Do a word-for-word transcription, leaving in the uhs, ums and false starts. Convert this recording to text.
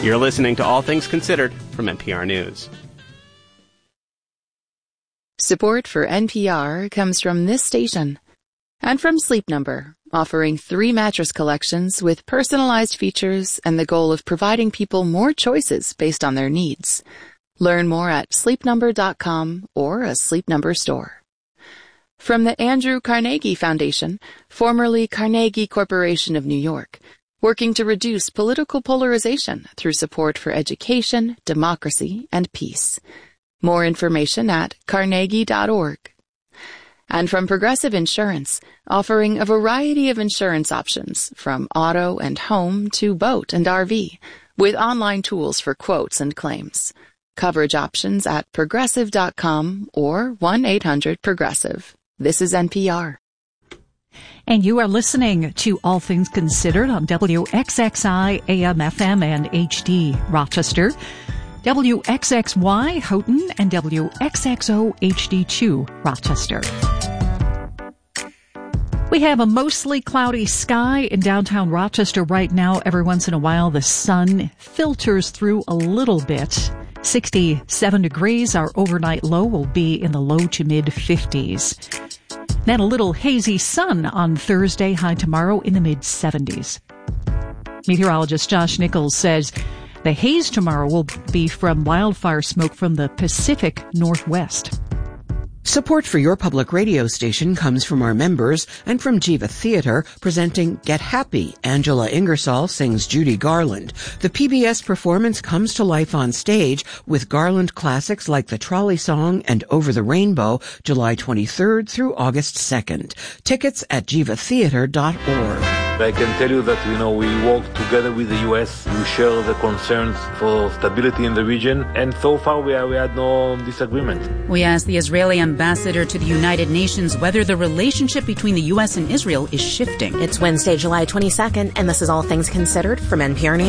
You're listening to All Things Considered from N P R News. Support for N P R comes from this station and from Sleep Number, offering three mattress collections with personalized features and the goal of providing people more choices based on their needs. Learn more at sleep number dot com or a Sleep Number store. From the Andrew Carnegie Foundation, formerly Carnegie Corporation of New York, working to reduce political polarization through support for education, democracy, and peace. More information at carnegie dot org. And from Progressive Insurance, offering a variety of insurance options, from auto and home to boat and R V, with online tools for quotes and claims. Coverage options at progressive dot com or one eight hundred progressive. This is N P R. And you are listening to All Things Considered on W X X I A M F M and H D Rochester, W X X Y Houghton, and W X X O H D two Rochester. We have a mostly cloudy sky in downtown Rochester right now. Every once in a while, the sun filters through a little bit. sixty-seven degrees. Our overnight low will be in the low to mid fifties. Then a little hazy sun on Thursday, high tomorrow in the mid seventies. Meteorologist Josh Nichols says the haze tomorrow will be from wildfire smoke from the Pacific Northwest. Support for your public radio station comes from our members and from Jiva Theater, presenting Get Happy. Angela Ingersoll sings Judy Garland. The P B S performance comes to life on stage with Garland classics like The Trolley Song and Over the Rainbow, July twenty-third through August second. Tickets at jiva theater dot org. I can tell you that, you know, we work together with the U S. We share the concerns for stability in the region, and so far we, are, we had no disagreement. We asked the Israeli ambassador to the United Nations whether the relationship between the U S and Israel is shifting. It's Wednesday, July twenty-second, and this is All Things Considered from N P R News.